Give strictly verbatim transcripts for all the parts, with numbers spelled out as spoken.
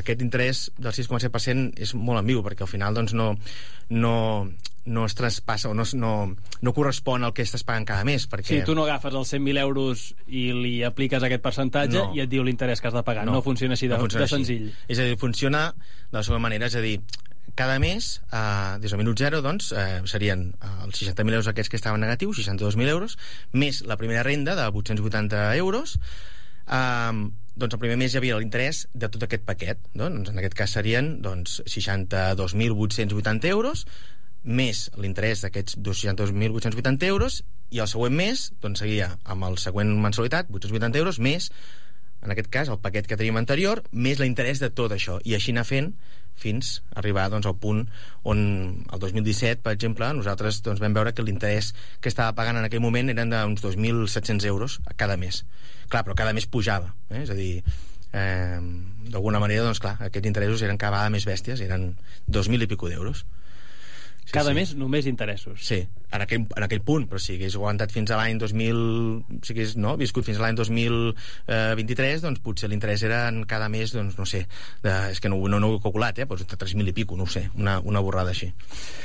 aquest interès del sis coma set per cent és molt ambigu, perquè al final doncs, no, no, no es traspassa o no, no, no correspon al que estàs pagant cada mes. Perquè... Sí, tu no agafes els cent mil euros i li apliques aquest percentatge no. i et diu l'interès que has de pagar. No, no funciona així de, no funciona de senzill. Així. És a dir, funciona de la següent manera, és a dir, cada mes, eh, des del minut zero, doncs, eh, serien eh, els seixanta mil euros aquests que estaven negatius, seixanta-dos mil euros, més la primera renda de vuit-cents vuitanta euros. Eh, doncs el primer mes hi havia l'interès de tot aquest paquet. Doncs, en aquest cas serien doncs, seixanta-dos mil vuit-cents vuitanta euros, més l'interès d'aquests seixanta-dos mil vuit-cents vuitanta euros, i el següent mes doncs, seguia amb el següent mensualitat, vuit-cents vuitanta euros, més, en aquest cas, el paquet que teníem anterior, més l'interès de tot això. I així anar fent fins a arribar doncs, al punt on el dos mil disset, per exemple, nosaltres doncs, vam veure que l'interès que estava pagant en aquell moment eren d'uns dos mil set-cents euros a cada mes. Clar, però cada mes pujava, eh? És a dir, eh, d'alguna manera, doncs clar, aquests interessos eren cada vegada més bèsties, eren dos mil i pico d'euros. Sí, cada sí. mes només interessos. Sí, en aquell, en aquell punt, però si hagués aguantat fins a l'any dos mil, si hagués no, viscut fins a l'any dos mil vint-i-tres, doncs potser l'interès era en cada mes, doncs no sé, de, és que no, no, no ho he calculat, eh, doncs entre tres mil i pico, no ho sé, una, una borrada així.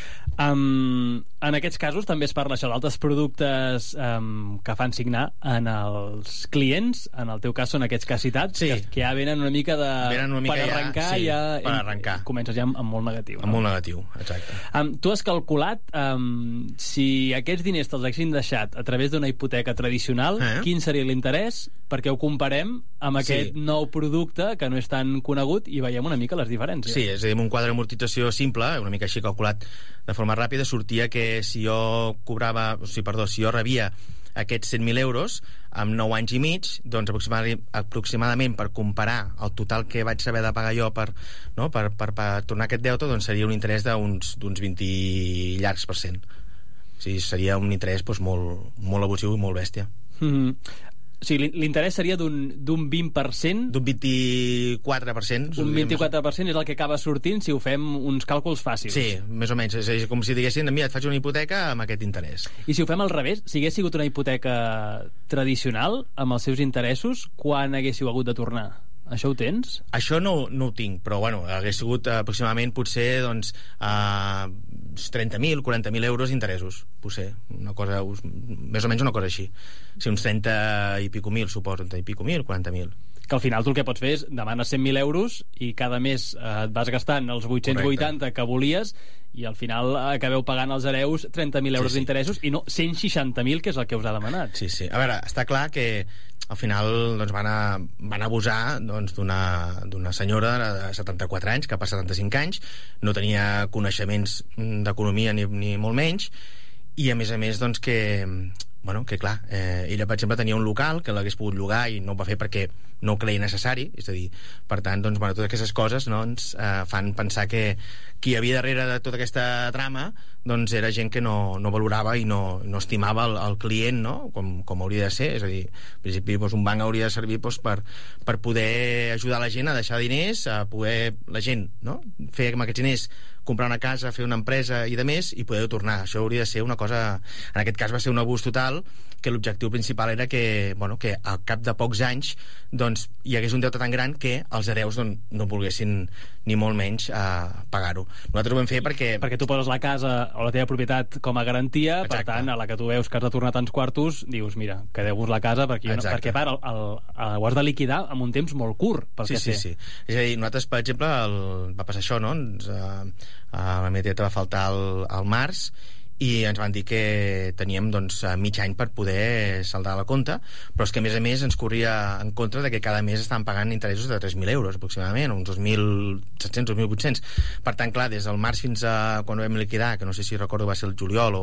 Um, en aquests casos també es parla això d'altres productes um, que fan signar en els clients, en el teu cas són aquests que has citat, sí. que, que ja venen una mica de... Una mica per arrencar ja, sí, ja, per arrencar. Comences ja amb, amb molt negatiu. Amb no? molt negatiu, exacte. Um, tu has calculat um, si aquests diners te'ls haguessin deixat a través d'una hipoteca tradicional, eh? Quin seria l'interès, perquè ho comparem amb aquest sí. nou producte que no és tan conegut i veiem una mica les diferències. Sí, és a dir, amb un quadre d'amortització simple, una mica així calculat de forma ràpida, sortia que si jo cobrava, o sigui, perdó, si jo rebia aquests cent mil euros amb nou anys i mig, doncs aproximadament, aproximadament per comparar el total que vaig saber de pagar jo per, no, per, per, per tornar aquest deute, doncs seria un interès d'uns vint llargs per cent. O sigui, seria un interès doncs, molt, molt abusiu i molt bèstia. Mm-hmm. O sigui, l'interès seria d'un vint per cent? D'un vint-i-quatre per cent. Un vint-i-quatre per cent és el que acaba sortint si ho fem uns càlculs fàcils. Sí, més o menys. És com si diguessin, mira, et faig una hipoteca amb aquest interès. I si ho fem al revés, si hagués sigut una hipoteca tradicional, amb els seus interessos, quan haguéssiu hagut de tornar? Això ho tens? Això no, no ho tinc, però bueno, hagués sigut aproximadament potser doncs, uh, trenta mil, quaranta mil euros d'interessos, potser, una cosa, més o menys una cosa així. O sigui, uns trenta i pico mil, suposo, trenta i pico mil, quaranta mil. Que al final tu el que pots fer és demanes cent mil euros i cada mes eh, et vas gastant els vuit-cents vuitanta que volies i al final acabeu pagant als hereus trenta mil euros sí, sí. d'interessos i no cent seixanta mil, que és el que us ha demanat. Sí, sí. A veure, està clar que al final doncs, van, a, van abusar doncs, d'una d'una senyora de setanta-quatre anys, cap a setanta-cinc anys, no tenia coneixements d'economia ni, ni molt menys, i a més a més doncs, que bueno, que clar, eh, ella per exemple tenia un local que l'hagués pogut llogar i no ho va fer perquè no ho creia necessari, és a dir, per tant doncs, bueno, totes aquestes coses no, ens eh, fan pensar que qui hi havia darrere de tota aquesta trama doncs era gent que no, no valorava i no, no estimava el, el client, no? com, com hauria de ser, és a dir, en principi doncs, un banc hauria de servir doncs, per, per poder ajudar la gent a deixar diners, a poder la gent no? fer amb aquests diners comprar una casa, fer una empresa i de més i poder tornar. Això hauria de ser una cosa... En aquest cas va ser un abús total, que l'objectiu principal era que, bueno, que al cap de pocs anys doncs, hi hagués un deute tan gran que els hereus doncs, no volguessin ni molt menys eh, pagar-ho. Nosaltres ho vam fer perquè... Perquè tu poses la casa o la teva propietat com a garantia, exacte. Per tant, a la que tu veus que has de tornar tants quartos, dius, mira, quedeu-vos la casa perquè, no, perquè part, el, el, el, ho has de liquidar en un temps molt curt. Sí, sí, sí. És a dir, nosaltres, per exemple, el, va passar això, no? Ens, eh, a la meva tieta va faltar el, el març i ens van dir que teníem doncs, mig any per poder saldar la compta, però és que a més a més ens corria en contra de que cada mes estaven pagant interessos de tres mil euros aproximadament, uns dos mil set-cents, dos mil vuit-cents. Per tant, clar, des del març fins a quan ho vam liquidar, que no sé si recordo va ser el juliol o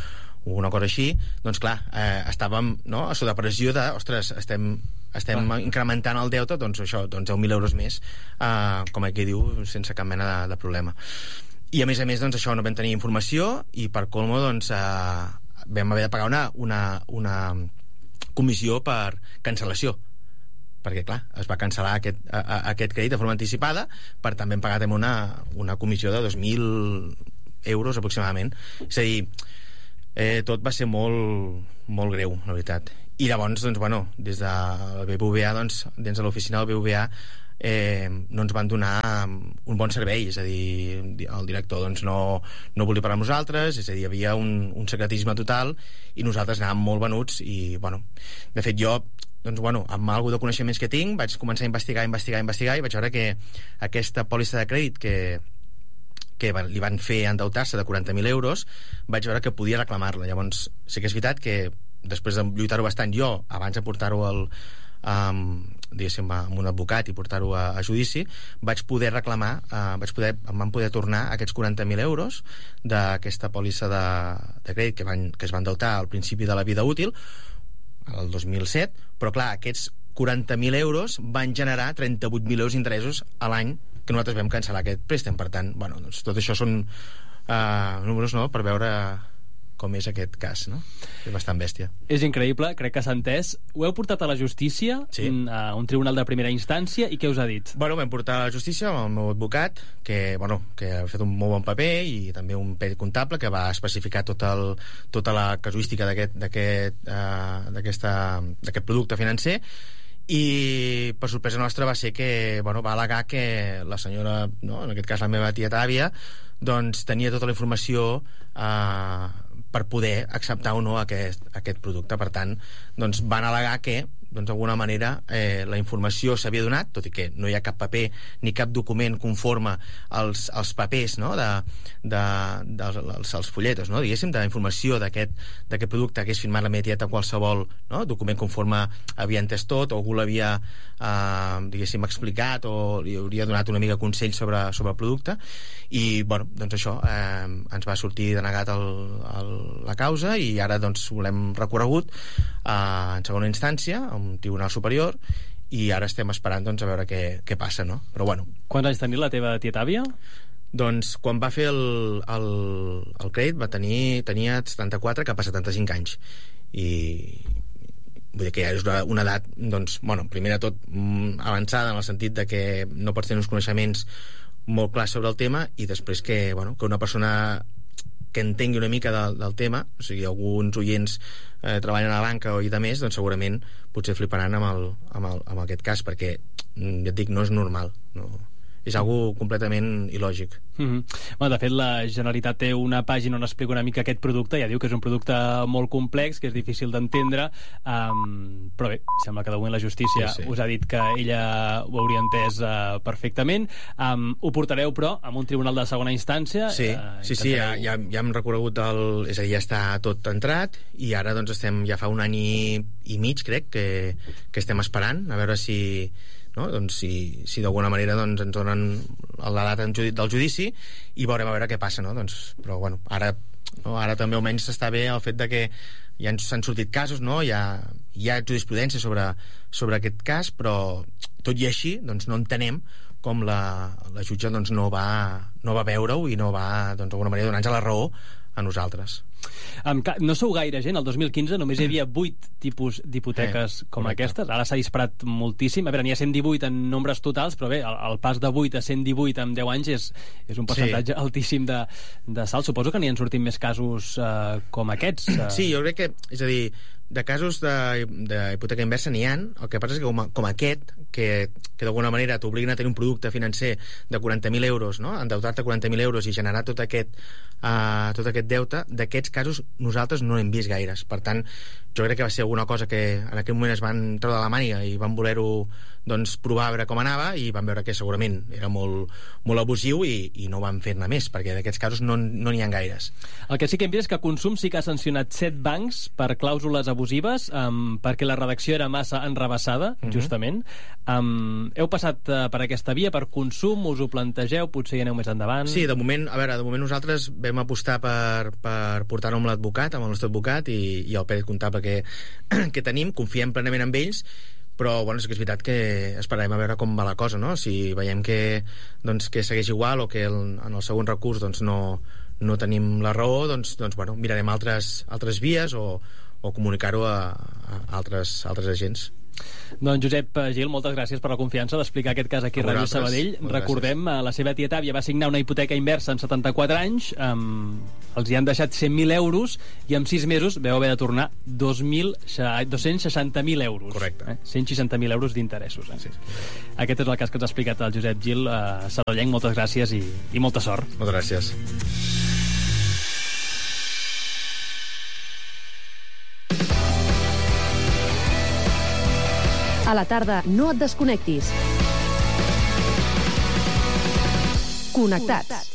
o una cosa així, doncs clar, eh, estàvem no, a sota pressió de, ostres, estem, estem ah. incrementant el deute, doncs això, doncs deu mil euros més, eh, com aquí diu, sense cap mena de, de problema. I a més a més, doncs això, no vam tenir informació i per colmo, doncs, eh, vam haver de pagar una, una, una comissió per cancel·lació, perquè clar, es va cancel·lar aquest, a, a, aquest crèdit de forma anticipada, per tant vam pagar també una, una comissió de dos mil euros aproximadament. És a dir, Eh, tot va ser molt, molt greu, la veritat. I llavors, doncs, bueno, des de la B B V A, doncs, dins de l'oficina del B B V A eh, no ens van donar un bon servei, és a dir, el director doncs, no, no volia parlar amb nosaltres, és a dir, hi havia un, un secretisme total i nosaltres anàvem molt venuts i, bueno, de fet jo doncs, bueno, amb algú de coneixements que tinc vaig començar a investigar, investigar, investigar i vaig veure que aquesta pòlissa de crèdit que, que li van fer endeutar-se de quaranta mil euros, vaig veure que podia reclamar-la. Llavors sí que és veritat que després de lluitar-ho bastant jo, abans de portar-ho al um, diguéssim, amb un advocat i portar-ho a, a judici, vaig poder reclamar, uh, vaig poder, em van poder tornar aquests quaranta mil euros d'aquesta pòlissa de, de crèdit que, van, que es van endeutar al principi de la vida útil, el dos mil set, però clar, aquests quaranta mil euros van generar trenta-vuit mil euros d'interessos a l'any que nosaltres vam cancel·lar aquest préstec. Per tant, bueno, doncs tot això són uh, números, no?, per veure com és aquest cas, no? És bastant bèstia. És increïble, crec que s'ha entès. Ho heu portat a la justícia, sí, a un tribunal de primera instància, i què us ha dit? Bueno, vam portar a la justícia amb el meu advocat, que, bueno, que ha fet un molt bon paper, i també un pèrit comptable que va especificar tot el, tota la casuística d'aquest d'aquest uh, d'aquesta d'aquest producte financer, i per sorpresa nostra va ser que, bueno, va al·legar que la senyora, no, en aquest cas la meva tieta àvia, doncs tenia tota la informació eh, per poder acceptar o no aquest, aquest producte. Per tant, doncs van al·legar que doncs d'alguna manera eh, la informació s'havia donat, tot i que no hi ha cap paper ni cap document conforme als, als papers, no?, de, de, dels els, els folletos, no?, diguéssim, d'informació d'aquest d'aquest producte que hagués firmat la meva tieta, qualsevol, no?, document conforme havia entès tot, o algú l'havia eh, diguéssim explicat o li hauria donat una mica consell sobre, sobre el producte. I bueno, doncs això eh, ens va sortir denegat el, el, la causa, i ara doncs volem recorregut eh, en segona instància un tribunal superior, i ara estem esperant doncs a veure què, què passa, no? Però bueno. Quants anys tenia la teva tieta àvia? Doncs quan va fer el, el, el crèdit va tenir, tenia setanta-quatre cap a setanta-cinc anys, i vull dir que ja és una, una edat, doncs, bueno, primer de tot avançada en el sentit de que no pots tenir uns coneixements molt clars sobre el tema, i després que, bueno, que una persona que entengui una mica del, del tema, o sigui, alguns oients eh, treballen a la banca o i de més, doncs segurament potser fliparan amb, el, amb, el, amb aquest cas, perquè ja et dic, no és normal, no, és algo completament il·lògic. Mm-hmm. Bueno, de fet, la Generalitat té una pàgina on explica una mica aquest producte, ja diu que és un producte molt complex, que és difícil d'entendre, um, però bé, sembla que de moment la justícia sí, sí. us ha dit que ella ho hauria entès uh, perfectament. Um, ho portareu, però, a un tribunal de segona instància? Sí, uh, sí, sí, ja, ja, ja hem recorregut el... És a dir, ja està tot entrat, i ara doncs estem, ja fa un any i, i mig, crec, que, que estem esperant, a veure si... No? Doncs si, si d'alguna manera doncs, ens donen la data del judici, i veurem a veure què passa, no? Doncs, però bueno, ara, no? Ara també almenys està bé el fet de que ja s'han sortit casos, no? Hi ha, hi ha jurisprudència sobre, sobre aquest cas, però tot i així doncs, no entenem com la, la jutge doncs, no va, no va veure-ho i no va doncs, d'alguna manera donar-nos la raó a nosaltres. Um, no sou gaire gent, el dos mil quinze només hi havia vuit tipus d'hipoteques eh, com correcte. Aquestes, ara s'ha disparat moltíssim, a veure, n'hi ha cent divuit en nombres totals, però bé, el, el pas de vuit a cent divuit en deu anys és, és un percentatge sí. altíssim de, de salt. Suposo que n'hi han sortit més casos uh, com aquests. Uh... Sí, jo crec que, és a dir, de casos d'hipoteca inversa n'hi ha, el que passa és que com, a, com aquest, que, que d'alguna manera t'obliguen a tenir un producte financer de quaranta mil euros, no? Endeutar-te quaranta mil euros i generar tot aquest, uh, tot aquest deute, d'aquests casos nosaltres no n'hem vist gaires. Per tant, jo crec que va ser alguna cosa que en aquell moment es van treure de la màniga i van voler-ho doncs, provar a veure com anava, i van veure que segurament era molt, molt abusiu, i, i no van fer-ne més, perquè d'aquests casos no no n'hi ha gaires. El que sí que hem vist és que Consum sí que ha sancionat set bancs per clàusules abusives, um, perquè la redacció era massa enrabassada, uh-huh. justament. Um, heu passat uh, per aquesta via, per Consum, us ho plantegeu, potser hi aneu més endavant? Sí, de moment, a veure, de moment nosaltres vam apostar per, per portar-ho amb l'advocat, amb el nostre advocat i, i el pèrit comptable que, que tenim, confiem plenament en ells, però bueno, és que és veritat que esperarem a veure com va la cosa, no? Si veiem que, doncs, que segueix igual, o que el, en el segon recurs doncs, no, no tenim la raó, doncs, doncs bueno, mirarem altres, altres vies, o, o comunicar-ho a, a altres, altres agents. Doncs Josep Gil, moltes gràcies per la confiança d'explicar aquest cas aquí a Ràdio Sabadell. Recordem, gràcies. La seva tieta àvia va signar una hipoteca inversa en setanta-quatre anys, um, els hi han deixat cent mil euros i en sis mesos veu haver de tornar dos cents seixanta mil euros. Correcte. Eh? cent seixanta mil euros d'interessos. Eh? Sí. Aquest és el cas que ens ha explicat el Josep Gil. Uh, Sabadellenc, moltes gràcies i, i molta sort. Moltes gràcies. A la tarda, no et desconnectis. Connectats.